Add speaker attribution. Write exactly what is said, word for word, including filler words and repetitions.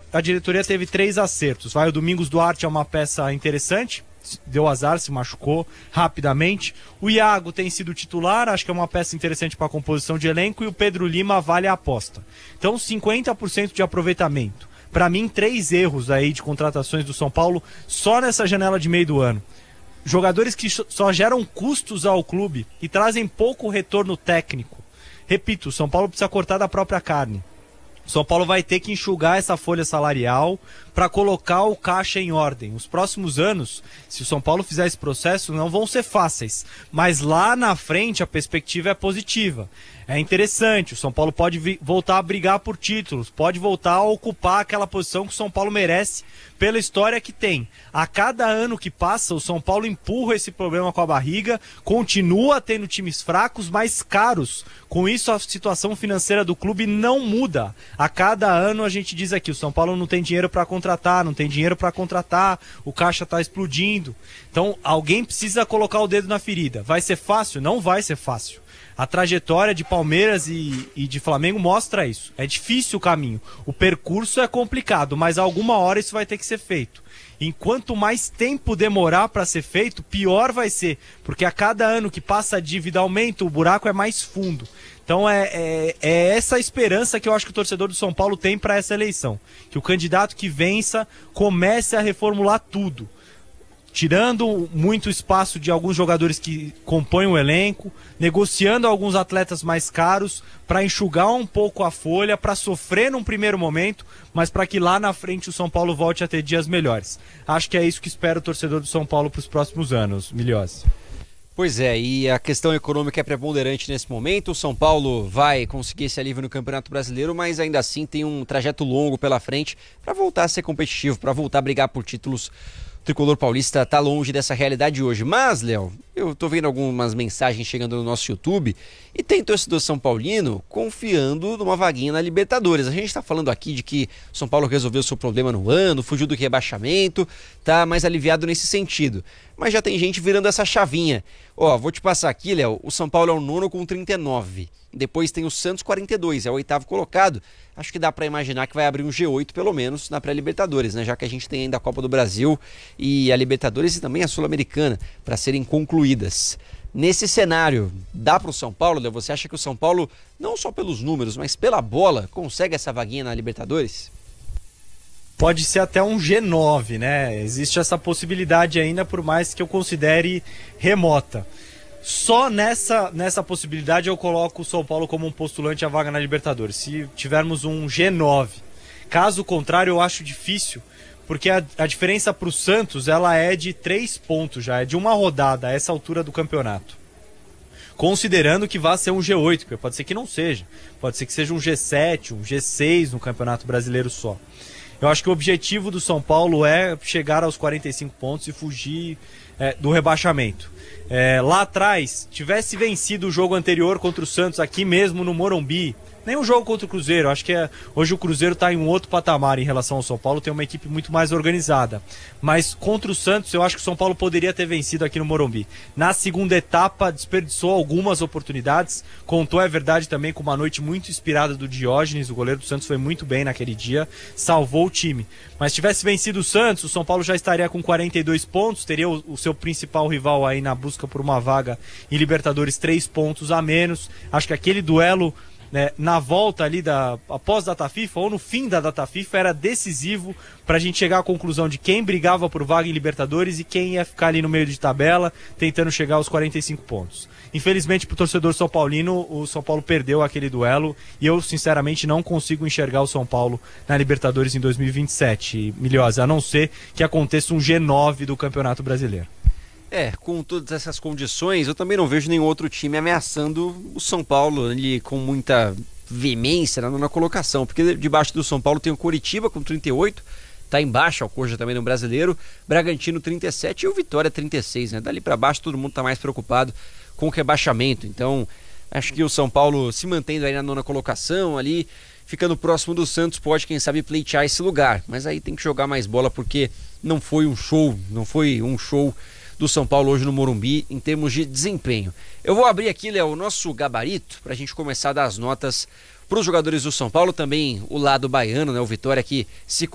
Speaker 1: a diretoria teve três acertos. Vai, o Domingos Duarte é uma peça interessante, deu azar, se machucou rapidamente. O Iago tem sido titular, acho que é uma peça interessante para a composição de elenco, e o Pedro Lima vale a aposta. Então, cinquenta por cento de aproveitamento. Para mim, três erros aí de contratações do São Paulo só nessa janela de meio do ano. Jogadores que só geram custos ao clube e trazem pouco retorno técnico. Repito, o São Paulo precisa cortar da própria carne. O São Paulo vai ter que enxugar essa folha salarial para colocar o caixa em ordem. Os próximos anos, se o São Paulo fizer esse processo, não vão ser fáceis. Mas lá na frente a perspectiva é positiva. É interessante, o São Paulo pode vi- voltar a brigar por títulos, pode voltar a ocupar aquela posição que o São Paulo merece pela história que tem. A cada ano que passa, o São Paulo empurra esse problema com a barriga, continua tendo times fracos, mais caros. Com isso, a situação financeira do clube não muda. A cada ano a gente diz aqui, o São Paulo não tem dinheiro para contratar, não tem dinheiro para contratar, o caixa está explodindo. Então, alguém precisa colocar o dedo na ferida. Vai ser fácil? Não vai ser fácil. A trajetória de Palmeiras e, e de Flamengo mostra isso. É difícil o caminho. O percurso é complicado, mas alguma hora isso vai ter que ser feito. Enquanto mais tempo demorar para ser feito, pior vai ser. Porque a cada ano que passa a dívida aumenta, o buraco é mais fundo. Então é, é, é essa esperança que eu acho que o torcedor do São Paulo tem para essa eleição. Que o candidato que vença comece a reformular tudo. Tirando muito espaço de alguns jogadores que compõem o elenco, negociando alguns atletas mais caros para enxugar um pouco a folha, para sofrer num primeiro momento, mas para que lá na frente o São Paulo volte a ter dias melhores. Acho que é isso que espera o torcedor do São Paulo para os próximos anos, Milhose.
Speaker 2: Pois é, e a questão econômica é preponderante nesse momento. O São Paulo vai conseguir esse alívio no Campeonato Brasileiro, mas ainda assim tem um trajeto longo pela frente para voltar a ser competitivo, para voltar a brigar por títulos. O tricolor paulista está longe dessa realidade hoje. Mas, Léo, eu tô vendo algumas mensagens chegando no nosso YouTube e tem torcedor São Paulino confiando numa vaguinha na Libertadores. A gente está falando aqui de que São Paulo resolveu seu problema no ano, fugiu do rebaixamento, tá mais aliviado nesse sentido. Mas já tem gente virando essa chavinha. Ó, vou te passar aqui, Léo, o São Paulo é o nono com trinta e nove. Depois tem o Santos quarenta e dois, é o oitavo colocado. Acho que dá para imaginar que vai abrir um G oito pelo menos na pré-Libertadores, né? Já que a gente tem ainda a Copa do Brasil e a Libertadores e também a Sul-Americana para serem concluídas. Nesse cenário, dá para o São Paulo, Léo? Você acha que o São Paulo, não só pelos números, mas pela bola, consegue essa vaguinha na Libertadores?
Speaker 1: Pode ser até um G nove, né? Existe essa possibilidade ainda, por mais que eu considere remota. Só nessa, nessa possibilidade eu coloco o São Paulo como um postulante à vaga na Libertadores. Se tivermos um G nove. Caso contrário, eu acho difícil, porque a, a diferença para o Santos ela é de três pontos já, é de uma rodada a essa altura do campeonato. Considerando que vai ser um G oito, porque pode ser que não seja. Pode ser que seja um G sete, um G seis no Campeonato Brasileiro só. Eu acho que o objetivo do São Paulo é chegar aos quarenta e cinco pontos e fugir é, do rebaixamento. É, lá atrás, tivesse vencido o jogo anterior contra o Santos aqui mesmo no Morumbi, nem o jogo contra o Cruzeiro, acho que é, hoje o Cruzeiro está em um outro patamar em relação ao São Paulo, tem uma equipe muito mais organizada, mas contra o Santos eu acho que o São Paulo poderia ter vencido aqui no Morumbi. Na segunda etapa desperdiçou algumas oportunidades, contou, é verdade, também com uma noite muito inspirada do Diógenes, o goleiro do Santos foi muito bem naquele dia, salvou o time, mas se tivesse vencido o Santos, o São Paulo já estaria com quarenta e dois pontos, teria o, o seu principal rival aí na busca por uma vaga em Libertadores, três pontos a menos. Acho que aquele duelo, né, na volta ali da após a data FIFA ou no fim da data FIFA era decisivo para a gente chegar à conclusão de quem brigava por vaga em Libertadores e quem ia ficar ali no meio de tabela tentando chegar aos quarenta e cinco pontos. Infelizmente para o torcedor são paulino, o São Paulo perdeu aquele duelo e eu sinceramente não consigo enxergar o São Paulo na Libertadores em dois mil e vinte e sete, Milhose, a não ser que aconteça um G nove do Campeonato Brasileiro.
Speaker 2: É, com todas essas condições, eu também não vejo nenhum outro time ameaçando o São Paulo ali com muita veemência na nona colocação, porque debaixo do São Paulo tem o Coritiba com trinta e oito, tá embaixo, o Coxa também no Brasileiro, Bragantino trinta e sete e o Vitória trinta e seis, né? Dali para baixo todo mundo tá mais preocupado com o rebaixamento, então acho que o São Paulo se mantendo aí na nona colocação ali, ficando próximo do Santos, pode quem sabe pleitear esse lugar, mas aí tem que jogar mais bola porque não foi um show, não foi um show do São Paulo hoje no Morumbi em termos de desempenho. Eu vou abrir aqui, Léo, o nosso gabarito para a gente começar a dar as notas para os jogadores do São Paulo, também o lado baiano, né, o Vitória que se